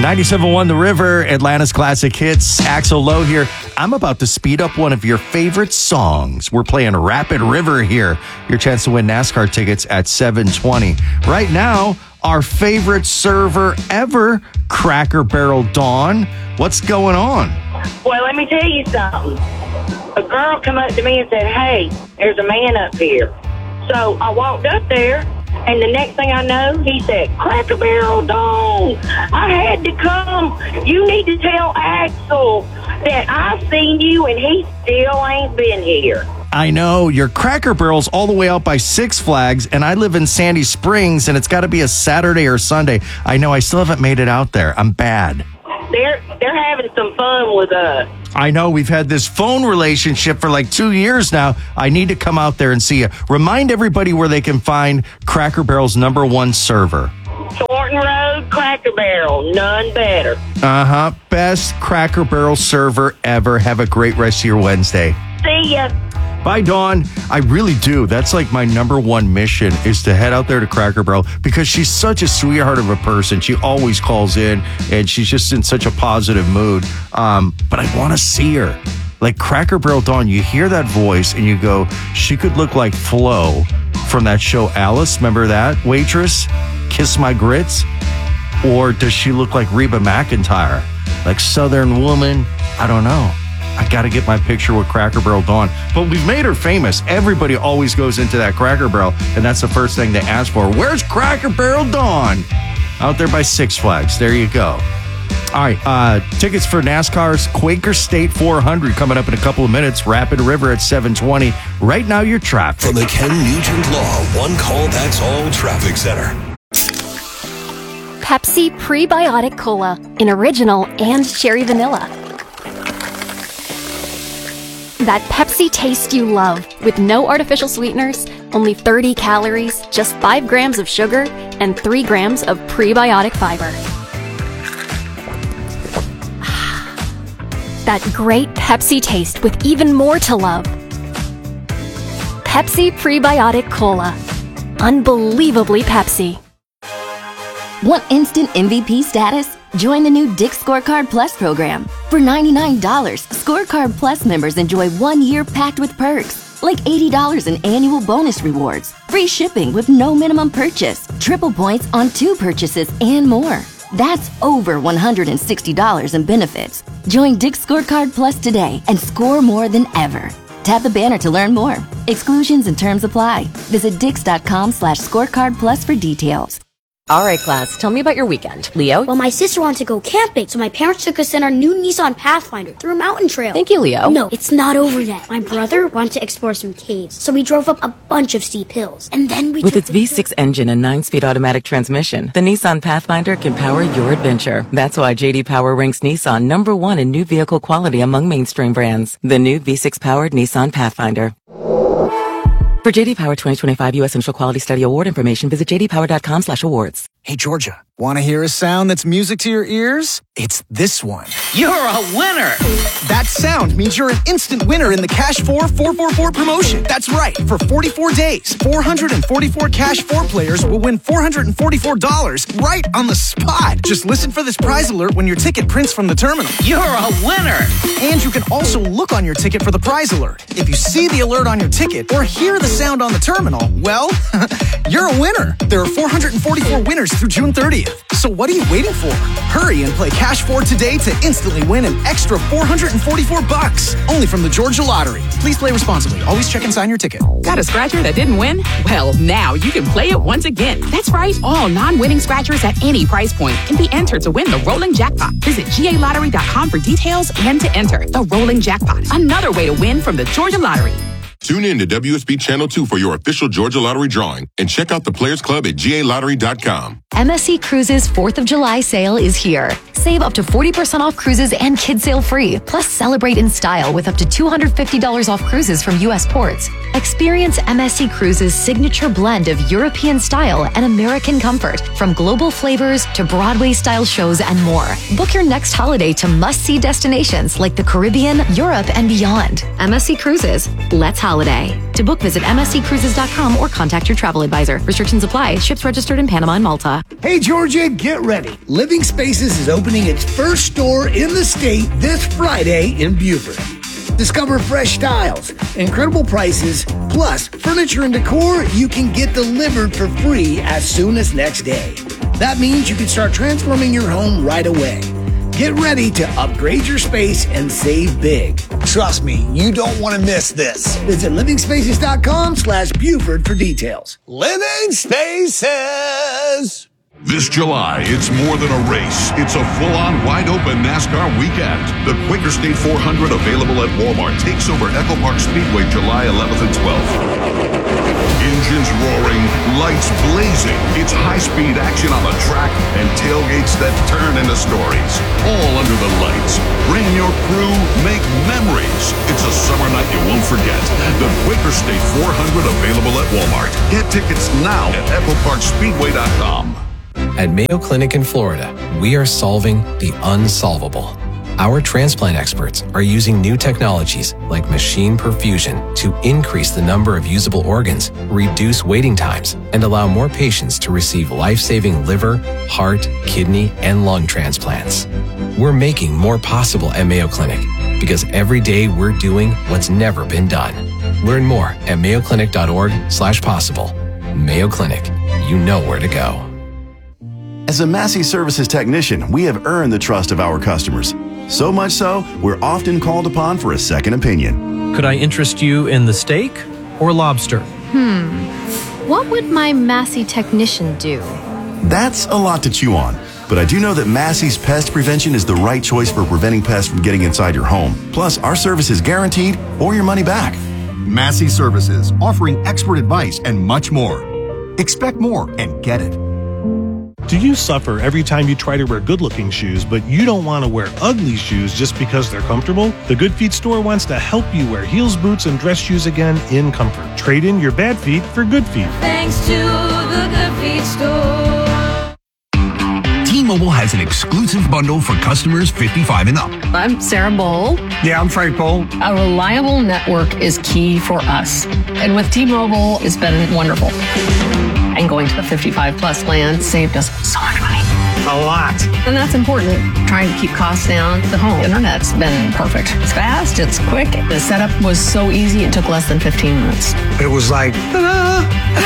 97.1 The River, Atlanta's classic hits. Axel Lowe here. I'm about to speed up one of your favorite songs. We're playing Rapid River here. Your chance to win NASCAR tickets at 7:20. Right now, our favorite server ever, Cracker Barrel Dawn. What's going on? Well, let me tell you something. A girl come up to me and said, "Hey, there's a man up here." So I walked up there, and the next thing I know, he said, "Cracker Barrel Dawn, I had to come. You need to tell Axel that I've seen you and he still ain't been here." I know, your Cracker Barrel's all the way out by Six Flags, and I live in Sandy Springs, and it's got to be a Saturday or Sunday. I know, I still haven't made it out there. I'm bad. They're having some fun with us. I know, we've had this phone relationship for like 2 years now. I need to come out there and see you. Remind everybody where they can find Cracker Barrel's #1 server. Thornton Road, Cracker Barrel, none better. Best Cracker Barrel server ever. Have a great rest of your Wednesday. See ya. Bye, Dawn. I really do. That's like my #1 mission is to head out there to Cracker Barrel because she's such a sweetheart of a person. She always calls in and she's just in such a positive mood. But I want to see her. Like Cracker Barrel Dawn, you hear that voice and you go, she could look like Flo from that show Alice. Remember that waitress? Kiss My Grits? Or does she look like Reba McEntire? Like Southern woman? I don't know. I got to get my picture with Cracker Barrel Dawn. But we've made her famous. Everybody always goes into that Cracker Barrel, and that's the first thing they ask for. Where's Cracker Barrel Dawn? Out there by Six Flags. There you go. All right, tickets for NASCAR's Quaker State 400 coming up in a couple of minutes. Rapid River at 7:20. Right now, your traffic. From the Ken Nugent Law One Call That's All Traffic Center. Pepsi Prebiotic Cola in original and cherry vanilla. That Pepsi taste you love with no artificial sweeteners, only 30 calories, just 5 grams of sugar, and 3 grams of prebiotic fiber. That great Pepsi taste with even more to love. Pepsi Prebiotic Cola. Unbelievably Pepsi. Want instant MVP status? Join the new Dick's Scorecard Plus program. For $99, Scorecard Plus members enjoy 1 year packed with perks, like $80 in annual bonus rewards, free shipping with no minimum purchase, triple points on 2 purchases, and more. That's over $160 in benefits. Join Dick's Scorecard Plus today and score more than ever. Tap the banner to learn more. Exclusions and terms apply. Visit dix.com/scorecard plus for details. All right, class, tell me about your weekend. Leo? Well, my sister wanted to go camping, so my parents took us in our new Nissan Pathfinder through a mountain trail. Thank you, Leo. No, it's not over yet. My brother wanted to explore some caves, so we drove up a bunch of steep hills. And then we With its V6 engine and 9-speed automatic transmission, the Nissan Pathfinder can power your adventure. That's why J.D. Power ranks Nissan #1 in new vehicle quality among mainstream brands. The new V6-powered Nissan Pathfinder. For J.D. Power 2025 U.S. Initial Quality Study Award information, visit jdpower.com/awards. Hey, Georgia, want to hear a sound that's music to your ears? It's this one. You're a winner! That sound means you're an instant winner in the Cash 4 444 promotion. That's right. For 44 days, 444 Cash 4 players will win $444 right on the spot. Just listen for this prize alert when your ticket prints from the terminal. You're a winner! And you can also look on your ticket for the prize alert. If you see the alert on your ticket or hear the sound on the terminal, well, you're a winner. There are 444 winners through June 30th. So what are you waiting for? Hurry and play Cash 4 today to instantly win an extra $444. Only from the Georgia Lottery. Please play responsibly. Always check and sign your ticket. Got a scratcher that didn't win? Well, now you can play it once again. That's right. All non-winning scratchers at any price point can be entered to win the rolling jackpot. Visit GALottery.com for details and to enter the rolling jackpot. Another way to win from the Georgia Lottery. Tune in to WSB Channel 2 for your official Georgia Lottery drawing and check out the Players Club at GALottery.com. MSC Cruises 4th of July sale is here. Save up to 40% off cruises and kid sale free. Plus, celebrate in style with up to $250 off cruises from U.S. ports. Experience MSC Cruises' signature blend of European style and American comfort, from global flavors to Broadway-style shows and more. Book your next holiday to must-see destinations like the Caribbean, Europe, and beyond. MSC Cruises. Let's holiday. holiday. To book, visit msccruises.com or contact your travel advisor. Restrictions apply. Ships registered in Panama and Malta. Hey, Georgia, get ready. Living Spaces is opening its first store in the state this Friday in Beaufort. Discover fresh styles, incredible prices, plus furniture and decor you can get delivered for free as soon as next day. That means you can start transforming your home right away. Get ready to upgrade your space and save big. Trust me, you don't want to miss this. Visit livingspaces.com/Beaufort for details. Living Spaces! This July, it's more than a race. It's a full-on, wide-open NASCAR weekend. The Quaker State 400, available at Walmart, takes over Echo Park Speedway July 11th and 12th. Engines roaring, lights blazing. It's high-speed action on the track and tailgates that turn into stories. All under the lights. Bring your crew, make memories. It's a summer night you won't forget. The Quaker State 400, available at Walmart. Get tickets now at EchoParkSpeedway.com. At Mayo Clinic in Florida, we are solving the unsolvable. Our transplant experts are using new technologies like machine perfusion to increase the number of usable organs, reduce waiting times, and allow more patients to receive life-saving liver, heart, kidney, and lung transplants. We're making more possible at Mayo Clinic because every day we're doing what's never been done. Learn more at mayoclinic.org/possible. Mayo Clinic, you know where to go. As a Massey Services technician, we have earned the trust of our customers. So much so, we're often called upon for a second opinion. Could I interest you in the steak or lobster? What would my Massey technician do? That's a lot to chew on. But I do know that Massey's Pest Prevention is the right choice for preventing pests from getting inside your home. Plus, our service is guaranteed or your money back. Massey Services, offering expert advice and much more. Expect more and get it. Do you suffer every time you try to wear good-looking shoes, but you don't want to wear ugly shoes just because they're comfortable? The Good Feet store wants to help you wear heels, boots, and dress shoes again in comfort. Trade in your bad feet for good feet. Thanks to the Good Feet store. T-Mobile has an exclusive bundle for customers 55 and up. I'm Sarah Bowl. Yeah, I'm Frank Bowl. A reliable network is key for us. And with T-Mobile, it's been wonderful. And going to the 55 plus plan saved us so much money. A lot. And that's important. Trying to keep costs down. The home internet's been perfect. It's fast, it's quick. The setup was so easy, it took less than 15 minutes. It was like, ta-da!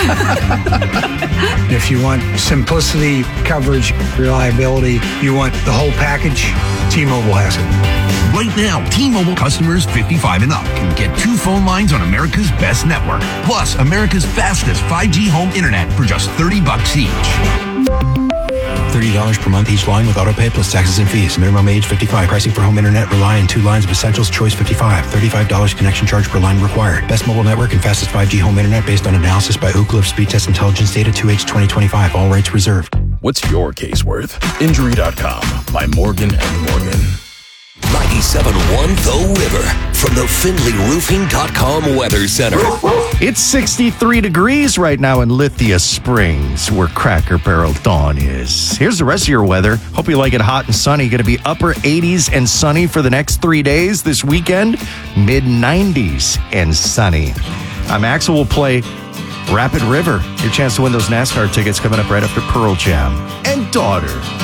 If you want simplicity, coverage, reliability, you want the whole package, T-Mobile has it. Right now, T-Mobile customers 55 and up can get 2 phone lines on America's best network, plus America's fastest 5G home internet for just $30 each. $30 per month each line with autopay plus taxes and fees. Minimum age 55. Pricing for home internet rely on 2 lines of Essentials Choice 55. $35 connection charge per line required. Best mobile network and fastest 5G home internet based on analysis by Ookla of Speed Test Intelligence Data 2H 2025. All rights reserved. What's your case worth? Injury.com by Morgan & Morgan. 97.1 The River from the FindlayRoofing.com Weather Center. It's 63 degrees right now in Lithia Springs, where Cracker Barrel Dawn is. Here's the rest of your weather. Hope you like it hot and sunny. Going to be upper 80s and sunny for the next 3 days. This weekend, mid 90s and sunny. Axel will play Rapid River. Your chance to win those NASCAR tickets coming up right after Pearl Jam and Daughter.